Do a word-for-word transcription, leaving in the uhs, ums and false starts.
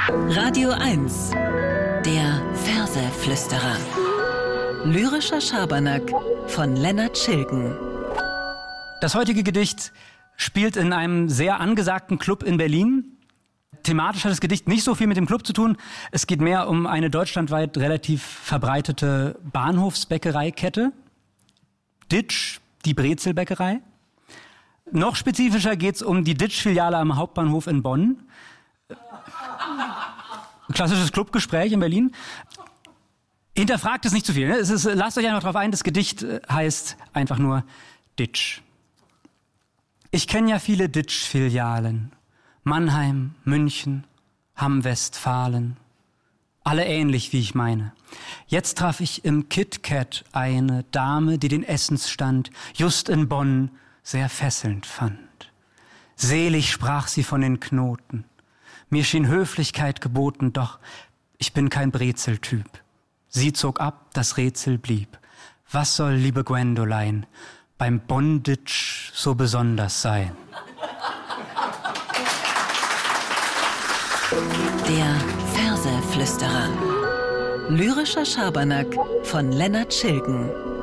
Radio eins, der Verseflüsterer. Lyrischer Schabernack von Lennart Schilgen. Das heutige Gedicht spielt in einem sehr angesagten Club in Berlin. Thematisch hat das Gedicht nicht so viel mit dem Club zu tun. Es geht mehr um eine deutschlandweit relativ verbreitete Bahnhofsbäckereikette. Ditsch, die Brezelbäckerei. Noch spezifischer geht es um die Ditsch-Filiale am Hauptbahnhof in Bonn. Klassisches Clubgespräch in Berlin. Hinterfragt es nicht zu viel. Ne? Es ist, lasst euch einfach drauf ein, das Gedicht heißt einfach nur Ditsch. Ich kenne ja viele Ditsch-Filialen. Mannheim, München, Hamm-Westfalen. Alle ähnlich, wie ich meine. Jetzt traf ich im KitKat eine Dame, die den Essensstand just in Bonn sehr fesselnd fand. Selig sprach sie von den Knoten. Mir schien Höflichkeit geboten, doch ich bin kein Brezeltyp. Sie zog ab, das Rätsel blieb. Was soll, liebe Gwendolein, beim Bonn-Ditsch so besonders sein? Der Verseflüsterer. Lyrischer Schabernack von Lennart Schilgen.